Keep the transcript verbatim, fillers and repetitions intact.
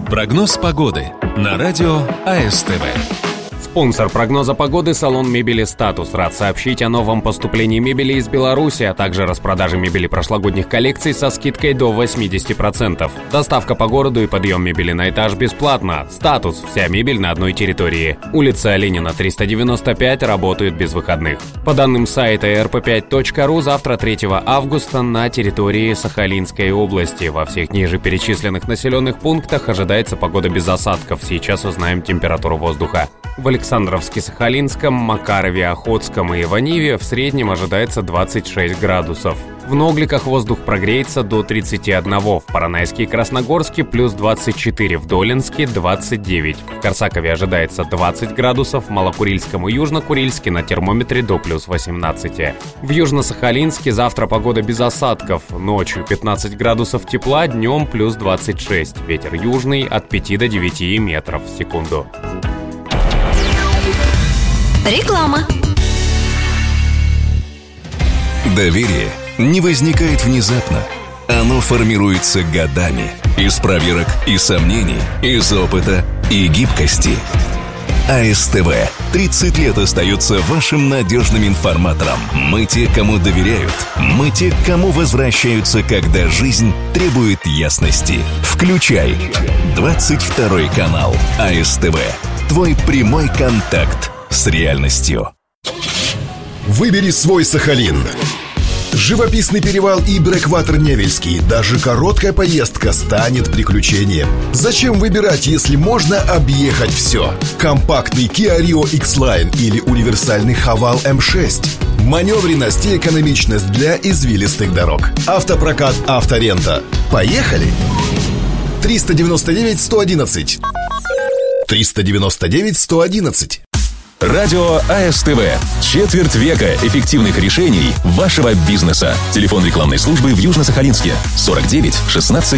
Прогноз погоды на радио АСТВ. Спонсор прогноза погоды — салон мебели «Статус». Рад сообщить о новом поступлении мебели из Беларуси, а также распродаже мебели прошлогодних коллекций со скидкой до восемьдесят процентов. Доставка по городу и подъем мебели на этаж бесплатно. «Статус» — вся мебель на одной территории. Улица Ленина, триста девяносто пять, работают без выходных. По данным сайта эр пэ пять точка ру, завтра, третьего августа, на территории Сахалинской области во всех ниже перечисленных населенных пунктах ожидается погода без осадков. Сейчас узнаем температуру воздуха. В Александровске-Сахалинском, Макарове, Охотском и Иваниве в среднем ожидается двадцать шесть градусов. В Ногликах воздух прогреется до тридцати одного, в Поронайске и Красногорске плюс двадцать четыре, в Долинске двадцать девять. В Корсакове ожидается двадцать градусов, в Малокурильском и Южно-Курильске на термометре до плюс восемнадцати. В Южно-Сахалинске завтра погода без осадков, ночью пятнадцать градусов тепла, днем плюс двадцать шесть. Ветер южный от пяти до девяти метров в секунду. Реклама. Доверие не возникает внезапно. Оно формируется годами. Из проверок и сомнений, из опыта и гибкости. АСТВ тридцать лет остается вашим надежным информатором. Мы те, кому доверяют. Мы те, кому возвращаются, когда жизнь требует ясности. Включай двадцать второй канал АСТВ. Твой прямой контакт с реальностью. Выбери свой Сахалин. Живописный перевал и брэкватер Невельский. Даже короткая поездка станет приключением. Зачем выбирать, если можно объехать все? Компактный Kia Rio X-Line или универсальный Haval эм шесть. Маневренность и экономичность для извилистых дорог. Автопрокат «Авторента». Поехали! триста девяносто девять сто одиннадцать. триста девяносто девять сто одиннадцать. Радио АСТВ. Четверть века эффективных решений вашего бизнеса. Телефон рекламной службы в Южно-Сахалинске сорок девять шестнадцать